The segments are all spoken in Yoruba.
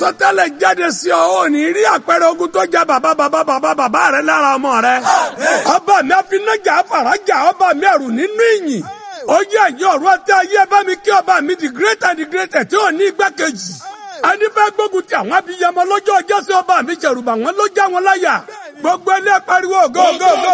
sọtẹ́lẹ̀ jáde sí ọ ò ní rí àpẹẹrẹ ogun tó jẹ bàbá rẹ lára ọmọ rẹ. ọba mi afinájà afàrájà ọba mi ẹrù nínú ìyìn. ó yẹ ẹ̀yin ọ̀run àti ayé bá mi kí ọba mi the greater tí ò ní igbákejì. ẹni fẹ́ gbógun ti àwọn abiyamọ lọ́jọ́ ọjọ́ sí ọba mi ṣẹ̀rùbà wọn ló já wọn láyà. gbogbo ilé pariwo go.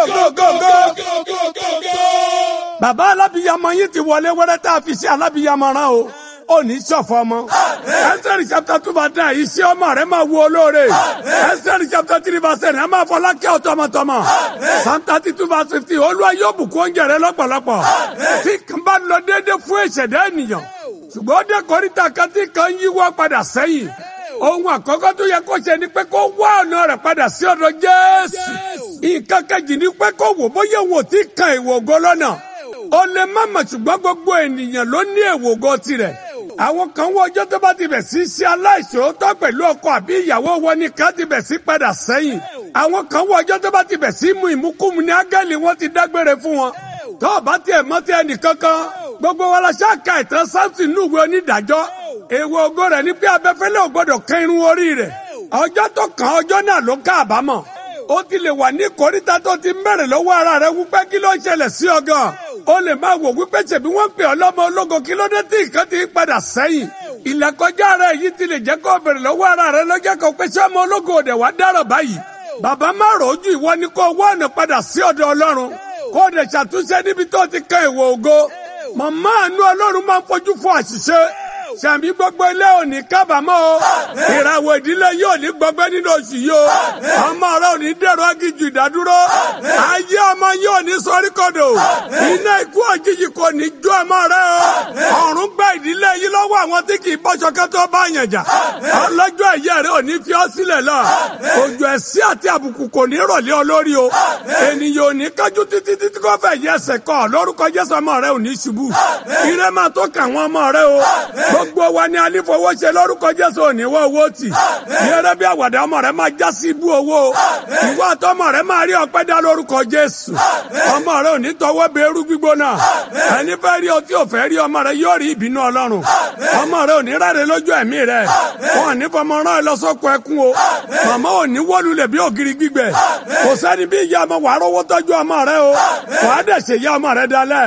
bàbá alábiyamọ yín ti wọlé wẹ́rẹ́ tá a fi ṣe alábiyamọ rán o. ó ní ṣọ̀fọ̀ ọmọ. Ẹ́sítérì chapter 2 verse 9 iṣẹ́ ọmọ rẹ̀ máa wo olóore. Ẹ́sítérì chapter 3 verse 10 ẹ máa fọlá kẹ́ ọ tọmọtọmọ. Psalm 32 verse 50 Olúwa yóò bùkún oúnjẹ rẹ lọ́pọ̀lọpọ̀. tí kan bá lọ déédéé fún ìṣẹ̀dá ènìyàn. ṣùgbọ́n ó dé kórìíta kan tí kan yíwọ́ padà sẹ́yìn. ohun àkọ́kọ́ tó yẹ kó ṣe ni pé kó wá ọ̀nà rẹ̀ padà sí ọ̀dọ̀ Jésù. nǹkan kejì ni pé kó wò bóyá wò tí kan ìwògo lọ́nà. ó lè má mọ̀ ṣùgbọ́n gbogbo ènìyàn ló ní ìwògo tirẹ̀. àwọn kan wọ ọjọ́ tó bá ti bẹ̀ sí ṣe aláìṣòótọ́ pẹ̀lú ọkọ àbí ìyàwó wọn ni ká ti bẹ̀ sí padà sẹ́yìn. àwọn kan wọ ọjọ́ tó bá ti bẹ̀ sí mu ìmúkúmu ní áńgẹ́lì wọn ti dágbére fún wọn. tó o bá tiẹ̀ mọ́ ti ẹnì kankan gbogbo wa la ṣáàka ìtàn Sámsì nínú ìwé onídàájọ́. èèwọ̀ ògo rẹ̀ ni pé abẹ́fẹ́lẹ́ ò gbọ́dọ̀ kán irun orí rẹ̀. ọjọ́ tó kàn ọjọ́ náà ló ká àbámọ̀. ó ti lè wà ní kòríta tó ti mẹ́rẹ̀ lọ́wọ́ ara rẹ̀ wípé kí ló ń ṣẹlẹ̀ sí ọ gan. ó lè máa wò wípé ṣèbí wọ́n pè ọ́ lọ́mọ ológo kí ló dé tí nǹkan ti padà sẹ́yìn. ìlàkọjá rẹ̀ yìí ti lè jẹ́ kó bèrè lọ́wọ́ ara rẹ̀ lọ́jọ́ kan pé ṣé ọmọ ológo òde wá dáràn báyìí. bàbá má ròójú ìwọ ni kó wá ọ̀nà padà sí ọ̀dọ̀ Ọlọ́run kó o dẹ̀ ṣàtúnṣe níbi tó ti kan ìwò ògo. màmá àánú Ọlọ́run máa ń fojú fún àṣìṣe. Ṣàmì gbogbo ilé òní kábàámọ̀ o. Ìràwọ̀ ìdílé yóò ní gbọgbẹ́ nínú oṣù yìí o. ọmọ rẹ ò ní dẹ̀rọ agíjù ìdádúró. ayé ọmọ yóò ní sọríkọdò. iná ikú òjijì kò ní jó ọmọ rẹ o. ọ̀run gbá ìdílé yìí lọ́wọ́ àwọn tí kì í bọ́ṣọ kẹ́ tó bá yàn jà. ọlọ́jọ́ ẹ̀yẹ rẹ ò ní fi ọ́ sílẹ̀ lọ. òjò ẹ̀sí àti àbùkù kò ní rọ̀lẹ́ ọ lórí o. ènìyàn ò ní kájú títí kò fẹ́ yẹ ẹsẹ̀ kọ́ lórúkọ Jésù ọmọ rẹ ò ní ṣubú. ire máa tó kà wọ́n ọmọ rẹ o. gbogbo wa ni alífowó ṣe lórúkọ Jésù òní wọ owó tì. yẹrẹ bí àwàdà ọmọ rẹ máa já sí ibú owó. ìwọ àtọmọ rẹ máa rí ọpẹ́ dá lórúkọ Jésù. ọmọ rẹ ò ní tọwọ́ bẹ eru gbígbóná. ẹni fẹ́ rí o tí ò fẹ́ rí ọmọ rẹ yóò rí ìbínú Ọlọ́run. ọmọ rẹ ò ní ráre lójú ẹ̀mí rẹ. wọn ò ní fọmọ rán ẹ lọ sóko ẹkún o. màmá ò ní wólulẹ̀ bí ògiri gbígbẹ. kò sẹ́ni bí ìyá ọmọ wàá rówó tọ́jú ọmọ rẹ o. wàá dẹ̀ ṣe ìyá ọmọ rẹ dalẹ̀.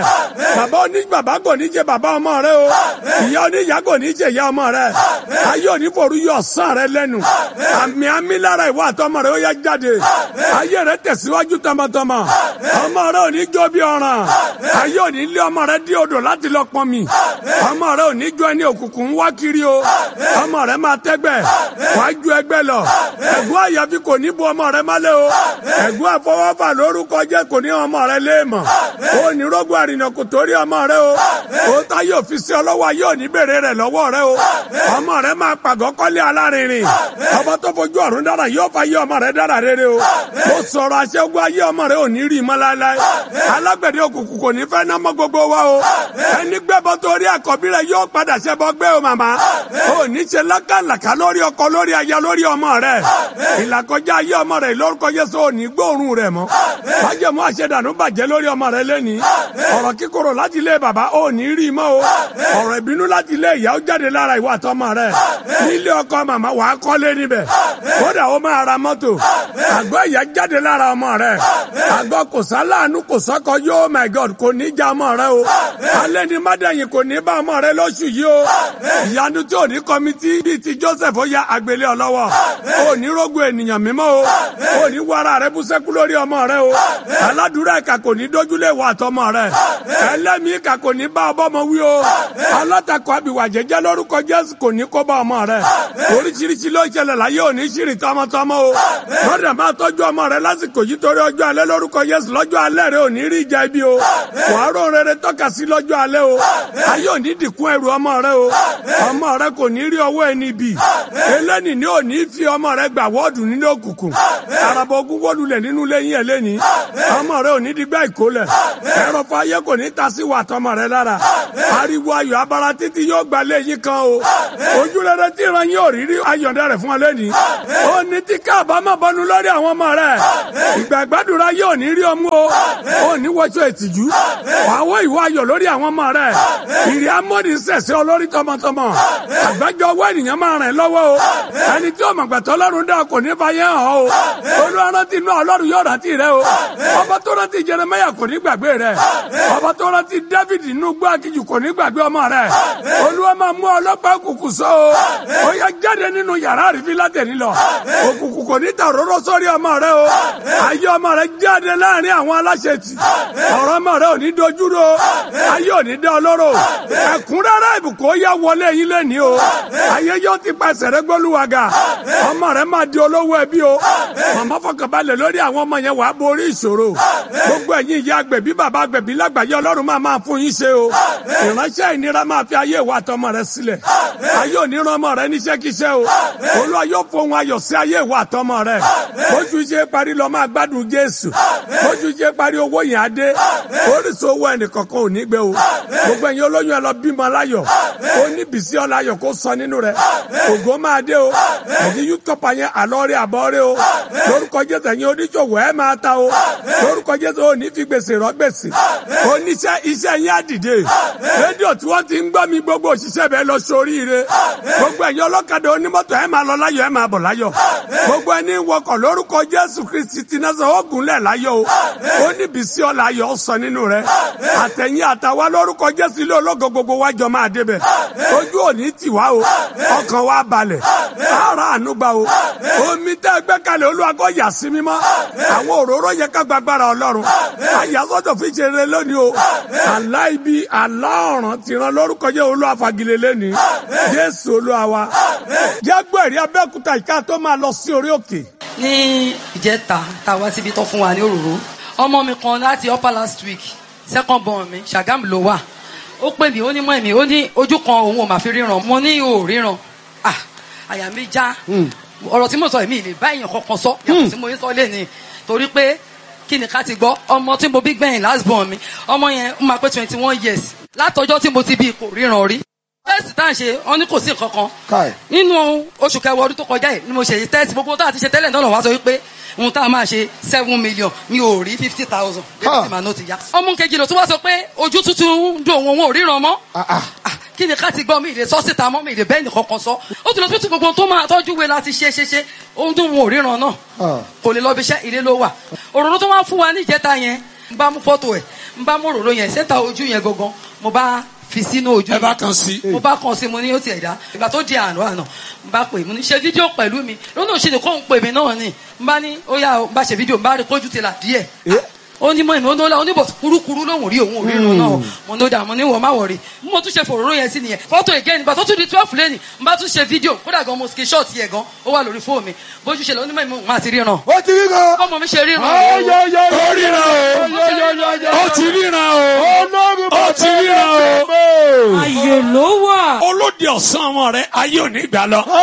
bàbá kò ní jẹ bàbá ọmọ rẹ o. ìyá oníyà kò ní jẹ ìyá ọmọ rẹ. ayé òní forú yọ ọ̀sán rẹ lẹ́nu. àmì lára ìwà àtọmọ rẹ ó yá jáde. ayé rẹ tẹ̀síwájú tọmọtọmọ. ọmọ rẹ ò ní jó bí ọ̀ràn. ayé òní lé ọmọ rẹ dí odò láti lọ pọn mi. ọmọ rẹ ò ní jó ẹni òkùnkùn wá kiri o. ọmọ rẹ máa tẹ́gbẹ́. wàá ju ẹgbẹ́ lọ. ẹ̀gún àyàfi kò ní bu ọmọ rẹ mọ́lẹ̀ o. ẹ̀gún àfọwọ́fà lórúkọ jẹ́ kò ní ọmọ rẹ léèmọ̀. ó ní rógbó àrìnà kò torí ọmọ rẹ o. ó ta yóò fi sí ọlọ́wọ́ ayé òní bèrè rẹ̀ lọ́wọ́ rẹ o. ọmọ rẹ máa pàgọ́ kọ́lé alárinrin. ọmọ tó fojú ọ̀run dára yóò fa yé ọmọ rẹ dára rere o. ó sọ̀rọ̀ aṣẹ́gun ayé ọmọ rẹ ò ní rí mọ́ láéláé. alágbẹ̀dẹ òkùnkùn kò ní fẹ́ ná mọ́ gbogbo wa o. ẹni gbẹ́bọ torí àkọ́bí rẹ yóò padà ṣẹbọ gbé o màmá. ó ní ṣe lákàlàkà lórí ọkọ lórí aya lórí ọmọ rẹ. ìlàkọjá ayé ọmọ rẹ lórúkọ Jésù ò ní gbóòórùn rẹ mọ́. májèmú àṣẹdànù bàjẹ́ lórí ọmọ rẹ lẹ́ni. ọ̀rọ̀ kíkorò láti ilé bàbá ò ní rí mọ́ o. ọ̀rọ̀ ìbínú láti ilé ìyá ó jáde lára ìwà àtọmọ rẹ. nílé ọkọ màmá wà á kọ́lé níbẹ̀. kódà ó máa ra mọ́tò. àgọ́ ìyá jáde lára ọmọ rẹ. àgọ́ kò sáláàánú kò sọ́kọ yóò my God kò ní já ọmọ rẹ o. alẹ́ ni mádẹ́yìn kò ní bá ọmọ rẹ lóṣù yìí o. ìyanu tí ò ní kọ́mítì bíi ti Joseph ó ya àgbélé ọlọ́wọ́. ó ní rógùn ènìyàn mímọ́ o. ó ní wàrà rẹ bú sẹ́kú lórí ọmọ rẹ o. aládùúrà ìkà kò ní dójúlé ìwà àtọmọ rẹ. ẹlẹ́mìí ìkà kò ní bá ọbọ̀mọ wí o. alátakọ̀ àbíwá jẹ́jẹ́ lórúkọ Jésù kò ní kó bá ọmọ rẹ. oríṣiríṣi ló ń ṣẹlẹ̀ láyé òní ṣìrì tọmọtọmọ o. lọ́dà máa tọ́jú ọmọ rẹ lásìkò yìí torí ọjọ́ alẹ́ lórúkọ Jésù lọ́jọ́ alẹ́ rẹ ò ní rí ìjà ibi o. wàá rò rere tọ́ka sí lọ́jọ́ alẹ́ o. ayé òní dìkún ẹrù ọmọ rẹ o. ọmọ rẹ kò ní rí ọwọ́ ẹni bì. eléni ni ò ní fi ọmọ rẹ gbà wọ́ọ̀dù nínú òkùnkùn. àràbọ̀ ogun wọ́lulẹ̀ nínú lẹ́yìn ẹlẹ́ni. ọmọ rẹ ò ní digbá ìkólẹ̀. ẹ̀rọ̀fọ̀ ayé kò ní ta sí wà tọmọ rẹ lára. ariwo ayọ̀ abara títí yóò gba lẹ́yìn kan o. ojú rere tí ìran yóò rí ayọ̀dẹ rẹ̀ fún ọ lẹ́ni. ó ní tí káàbámọ̀ bọ́nu lórí àwọn ọmọ rẹ̀. ìgbà ìgbàdúrà yóò ní rí ọmú o. ó ní wọ́ṣọ ìtìjú. wàá wọ ìwọ ayọ̀ lórí àwọn ọmọ rẹ̀. ìrì amọ́ni sẹ̀sẹ̀ olórí tọmọtọmọ. àgbájọ ọwọ́ ènìyàn máa rìn lọ́wọ́ o. ẹni tí ó mọ̀ gbàtọ́ ọlọ́run dá kò ní fàyè hàn o. Olúwa rántí inú ọlọ́run yóò rántí rẹ o. Ọba tó rántí Jeremáyà kò ní gbàgbé rẹ. Ọba tó rántí David inú gbọ́ akíjù kò ní gbàgbé ọmọ rẹ. Olúwa máa mú ọlọ́pàá òkùnkùn sọ o. Ó yá jáde nínú yàrá àrífín látẹ̀ní lọ. Òkùnkùn kò ní ta òróró sórí ọmọ rẹ o. Ayé ọmọ rẹ jáde láàrin àwọn aláṣetì. Ọ̀rọ̀ ọmọ rẹ ò ní dojúrò. Ayé ò ní dá ọlọ́rọ̀. Ẹ̀kúnrẹ́rẹ́ ìbùkún ó yá wọlé yín lẹ́ni o. Ayé yóò ti pàṣẹ rẹ gbólúwàgà. Ọmọ rẹ máa di olówó ẹbí o. Màmá fọkànbalẹ̀ lórí àwọn ọmọ yẹn wàá borí ìṣòro. Gbogbo ẹ̀yin ìyá agbẹ̀bí bàbá agbẹ̀bí lágbàáyé ọlọ́run máa fún yín ṣe o. Ìránṣẹ́ ìnira máa fi ayé ìwà àtọmọ rẹ sílẹ̀. Ayé ò ní rán ọmọ rẹ níṣẹ́kíṣẹ́ o. Olúwa yóò fohùn ayọ̀ sí ayé ìwà àtọmọ rẹ. Bójú ṣe parí lọ máa gbádùn Jésù. Bójú ṣe parí owó yẹn á dé. Orísun owó ẹnìkankan ò ní gbé o. Gbogbo ẹ̀yin olóyún ẹ lọ bímọ láyọ̀. Ó ní bìsí ọláyọ̀ kó sọ nínú rẹ̀. Ògo máa dé o. Ẹ̀yin yútọ́pà yẹn àlọ́rẹ́ àbọ̀rẹ́ o. Lórúkọ Jésù ẹ̀yin oníṣòwò ẹ máa ta o. Lórúkọ Jésù ò ní fi gbèsè rọ́ gbèsè. Oníṣẹ́ iṣẹ́ yẹn á dìde. Rédíò tí wọ́n ti ń gbọ́ mi gbogbo òṣìṣẹ́ bẹ́ẹ̀ lọ sóríire. Gbogbo ẹ̀yin ọlọ́kadà onímọ́tò ẹ máa lọ láyọ̀ ẹ máa bọ̀ láyọ̀. Gbogbo ẹni wọkọ̀ lórúkọ Jésù Kristi ti náà sọ ó gúnlẹ̀ láyọ̀ o. Ó ní bìsí ọ̀la ayọ̀ ó sọ nínú rẹ̀. Àtẹ̀yìn àtàwa lórúkọ Jésù ilé ológo gbogbo wájọ máa débẹ̀. Ojú òní tì wá o. Ọkàn wa balẹ̀. Ara ànúgbà o. Omi tẹ́ gbẹ́ kalẹ̀ Olúwa kó yà sí mímọ́. Àwọn òróró yẹ ká gbàgbára Ọlọ́run. Àyàsọ́tò fi ṣe rere lónìí o. Àlá ibi àlá ọ̀ràn ti ràn lórúkọ jẹ́ Olúwa fagilé lẹ́ni. Jésù Olúwa wa. Jágbó ẹ̀rí Abẹ́òkúta ìka tó máa lọ sí orí òkè. Ní ìjẹta tá a wá síbi tó fún wa ní òróró. Ọmọ mi kan láti upper last week second born mi Ṣàgámù ló wà. Ó pè mí ó ní mọ́ ẹ̀mí ó ní ojú kan òun ò máa fi ríran. Mo ní ò ríran. Àyà mi já. Ọ̀rọ̀ tí mo sọ èmi lè bá èèyàn kankan sọ yàtọ̀ tí mo yín sọ lé ní torí pé kí ni ká ti gbọ́ ọmọ tí mo bí gbẹ̀yìn last born mi ọmọ yẹn ó máa pé 21 years látọjọ́ tí mo ti bí kò ríran rí. Tẹ́sì tá à ń ṣe wọ́n ní kò sí nǹkan kan. Nínú oṣù kẹwàá ọdún tó kọjá yìí ni mo ṣe tẹ́sì gbogbo tá a ti ṣe tẹ́lẹ̀ náà wá sọ wípé ohun tá a máa ṣe 7 million mi ò rí 50,000 lẹ́yìn tí màá náà ti yá. Ọmọ kejì ló tún wá sọ pé ojú tuntun ń dùn òun ò ríran mọ́. Kí ni ká ti gbọ́ mi ìlè sọ síta mọ́ mi ìlè bẹ́ẹ̀ nìkan kan sọ. Ó ti lọ sí gbogbo tó máa tọ́jú wé láti ṣe ohun tó wọn ò ríran náà. Kò lè lọ bí iṣẹ́ ilé ló wà. Òróró tó máa fún wa ní ìjẹta yẹn ń bá mú fọ́tò ẹ̀ ń bá mú òróró yẹn sẹ́ńtà ojú yẹn gangan mo bá fi sínú ojú. Ẹ bá kan sí. Mo bá kan sí mo ní ó ti ẹ̀dá ìgbà tó di àná mo bá pè mo ní ṣe fídíò pẹ̀lú mi lónà òṣèlú kó ń pè mí náà ni mo bá ní ó yá bá ṣe fídíò mo bá rí kójú ti là díẹ̀. Ó ní mọ́ ìmọ̀ ó ní bọ̀ kúrúkúrú lóhùn rí òun òrírun náà mo ní ó dà mo ní wọ́n má wọ̀ rí mo tún ṣe fòróró yẹn sí nìyẹn fọ́tò again nígbà tó tún di 12 lẹ́nì mo bá tún ṣe fídíò kódà gan mo screenshot yẹ gan ó wà lórí fóònù mi bójú ṣe lọ onímọ̀ ìmọ̀ máa ti ríran. Ó ti ríran. Ọmọ mi ṣe ríran. Ó ríran o. Ó ti ríran o. Ó ti ríran o. Ayé ló wà. Olóde ọ̀sán ọmọ rẹ̀ ayé ò ní gbà lọ.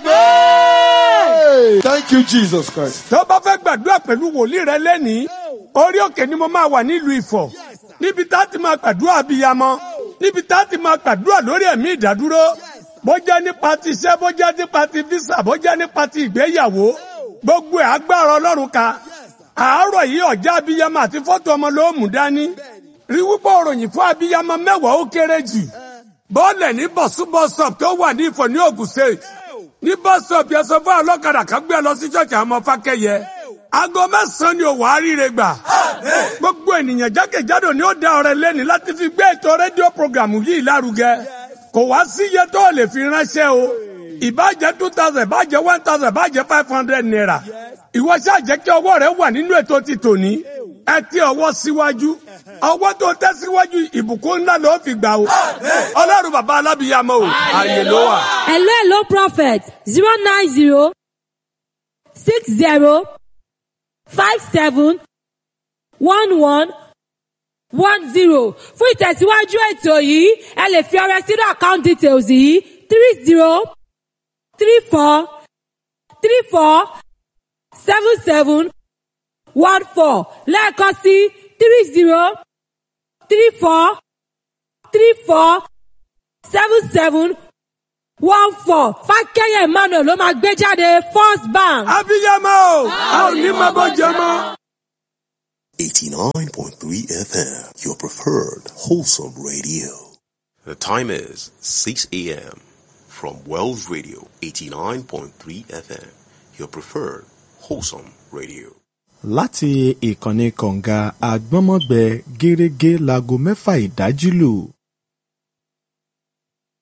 Thank you, Jesus Christ. Tó bá fẹ́ gbàdúrà pẹ̀lú wòlíì rẹ lẹ́nìí, orí òkè ni mo máa wà nílùú Ifọ̀. Níbi tá a ti máa gbàdúrà abiyamọ. Níbi tá a ti máa gbàdúrà lórí ẹ̀mí ìdádúró. Bó jẹ́ nípa ti iṣẹ́, bó jẹ́ nípa ti visa, bó jẹ́ nípa ti ìgbéyàwó. Gbogbo ẹ̀ agbára Ọlọ́run ka. Àárọ̀ yìí ọ̀já abiyamọ àti fọ́tò ọmọ ló mú dání. Rí wípé òròyìn fún abiyamọ 10 ó kéré jù. Bọ́ọ̀lẹ̀ ní bọ̀súbọ̀sọ̀p tó wà ní Ifọ̀ ní Ògùn State. Ní bọ́sọ̀p yẹn sọ fún ọlọ́kadà kan gbé lọ sí ṣọ́ọ̀ṣì àwọn ọmọ Fákẹ́yẹ. Aago 9 ni òwò àríire gbà. Gbogbo ènìyàn jákèjádò ni ó dá ọrẹ lẹ́ni láti fi gbé ètò rédíò programu yìí lárugẹ. Kò wá sí iye tó lè fi ránṣẹ́ o. Ìbájẹ́ 2,000, ìbájẹ́ 1,000, ìbájẹ́ 500 naira. Ìwọ ṣáà jẹ́ kí ọwọ́ rẹ wà nínú ètò ti tòní. Ẹ ti ọwọ́ síwájú. Ọwọ́ tó tẹ́ síwájú ìbùkún ńlá ló fi gbà o. Ọlọ́run bàbá alábìyamọ o. Àyè ló wà. Hello, prophet 090 60 57 11 10. Fún ìtẹ̀síwájú ètò yìí, ẹ lè fi ọrẹ sínú account details yìí 30 34 34 77 14. Lẹ́ẹ̀kan sí 30 34 34 77 14. Fákẹ́yẹ Emmanuel ló máa gbé jáde First Bank. Abiyamọ o, a ò ní máa bọ́ jẹ mọ́. 89.3 FM, your preferred wholesome radio. The time is 6 a.m. from Wells Radio 89.3 FM, your preferred wholesome radio. Láti ìkànnì kọ̀ǹga Àgbọ́nmọ́gbẹ́ gẹ́rẹ́gẹ́ láago 6 ìdájí lù.